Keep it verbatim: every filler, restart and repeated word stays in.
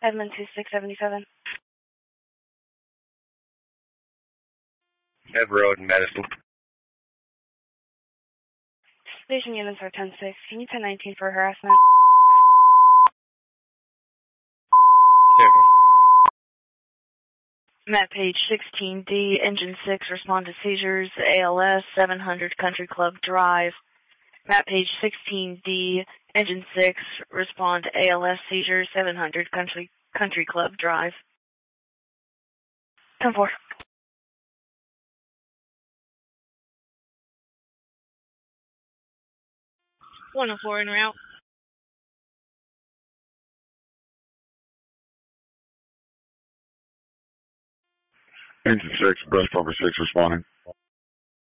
Edmund two six seven seven. Ev Road in Madison. Station units are ten six. Can you ten nineteen for harassment? Zero. Map page sixteen D, engine six, respond to seizures, A L S, seven hundred Country Club Drive. Map page sixteen D, engine six, respond to A L S seizures, seven hundred Country Country Club Drive. ten four. one oh four en route. Engine six, breast bumper six responding.